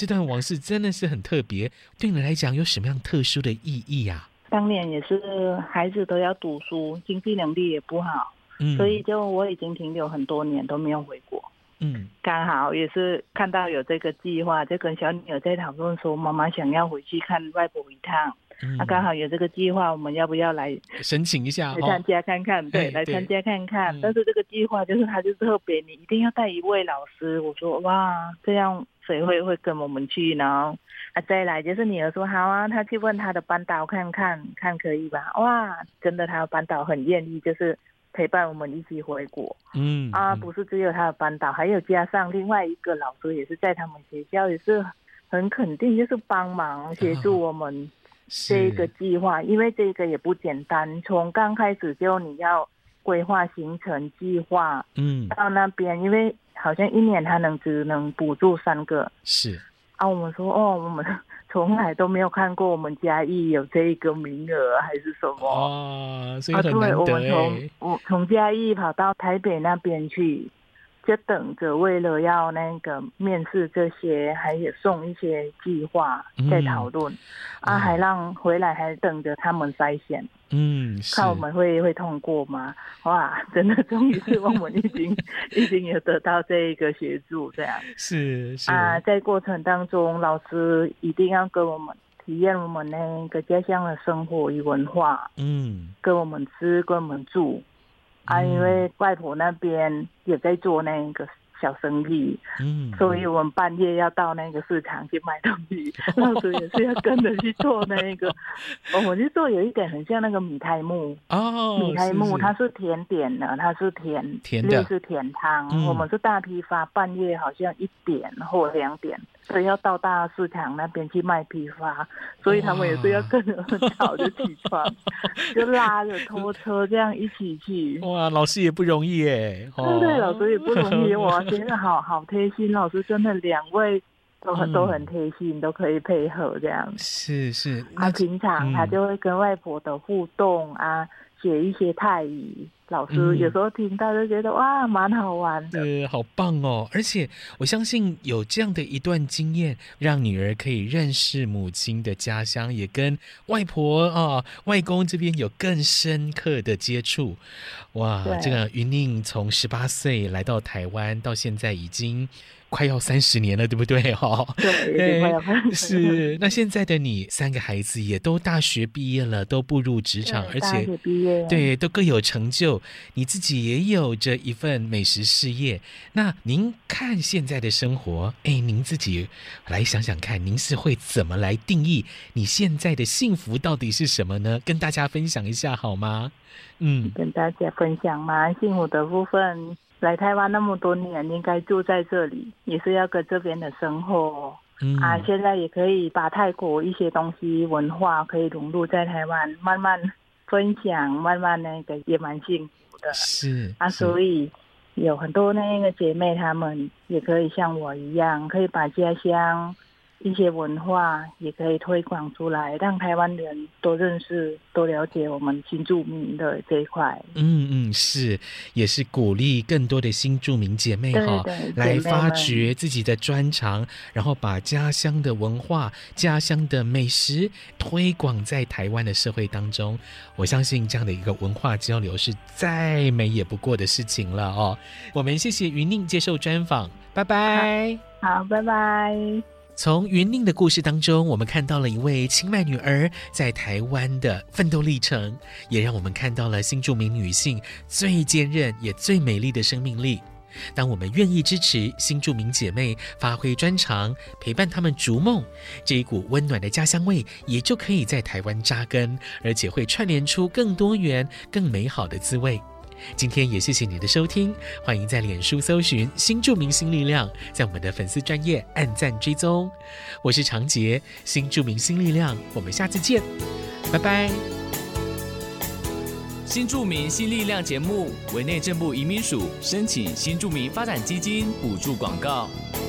这段往事真的是很特别，对你来讲有什么样特殊的意义啊？ 当年也是孩子都要读书，经济能力也不好，所以就我已经停留很多年都没有回国。刚好也是看到有这个计划，就跟小女儿在讨论说，妈妈想要回去看外婆一趟。刚好有这个计划，我们要不要来申请一下， 来参加看看？对，来参加看看。但是这个计划就是它就特别，你一定要带一位老师。我说哇，这样谁会跟我们去呢？再来就是女儿说好啊，她去问她的班导看可以吧？哇，真的她的班导很愿意，就是陪伴我们一起回国。不是只有他的班导，还有加上另外一个老师也是在他们学校，也是很肯定，就是帮忙协助我们这个计划。因为这个也不简单，从刚开始就你要规划行程计划，到那边，因为好像一年他只能补助3个。是啊，我们说我们从来都没有看过我们嘉义有这一个名额还是什么所以很难得。 我们从嘉义跑到台北那边去，就等着为了要那个面试这些，还有送一些计划在讨论还让回来还等着他们筛选。看我们会通过吗？哇，真的终于是我们已经有得到这一个协助，这样是在过程当中，老师一定要跟我们体验我们那个家乡的生活与文化，跟我们吃，跟我们住因为外婆那边也在做那个小生意，所以我们半夜要到那个市场去买东西，老师也是要跟着去做那个我们去做有一点很像那个米苔目米苔目它是甜点的，它是甜的，类似甜汤，我们是大批发，半夜好像1点或2点，所以要到大市场那边去卖批发，所以他们也是要跟着很早就起床就拉着拖车这样一起去。 哇，老师也不容易耶。 对，老师也不容易。哇，真的好贴心，老师真的2位都很贴心，都可以配合这样。 是平常他就会跟外婆的互动写一些泰语，老师有时候听到就觉得哇，蛮好玩的。 好棒哦！而且我相信有这样的一段经验，让女儿可以认识母亲的家乡，也跟外婆外公这边有更深刻的接触。哇，这个云宁从18岁来到台湾，到现在已经快要30年了，对不对？ 对，快要是。那现在的你3个孩子也都大学毕业了，都步入职场，而且大学毕业， 对，都各有成就。你自己也有着一份美食事业。那您看现在的生活，您自己来想想看，您是会怎么来定义你现在的幸福到底是什么呢？跟大家分享一下好吗？ 跟大家分享嘛，幸福的部分。来台湾那么多年，应该住在这里，也是要跟这边的生活现在也可以把泰国一些东西文化可以融入在台湾，慢慢分享，慢慢那个也蛮幸福的。所以有很多那个姐妹她们也可以像我一样，可以把家乡一些文化也可以推广出来，让台湾人都认识、都了解我们新住民的这一块。 是，也是鼓励更多的新住民姐妹来发掘自己的专长，然后把家乡的文化、家乡的美食推广在台湾的社会当中。我相信这样的一个文化交流是再美也不过的事情了我们谢谢云宁接受专访，拜拜。 好，拜拜。 从云宁的故事当中，我们看到了一位清迈女儿在台湾的奋斗历程，也让我们看到了新住民女性最坚韧也最美丽的生命力。当我们愿意支持新住民姐妹发挥专长，陪伴她们逐梦，这一股温暖的家乡味也就可以在台湾扎根，而且会串联出更多元更美好的滋味。今天也谢谢你的收听，欢迎在脸书搜寻新住民新力量，在我们的粉丝专页按赞追踪。我是长杰，新住民新力量，我们下次见，拜拜。 新住民新力量节目为内政部移民署申请新住民发展基金补助广告。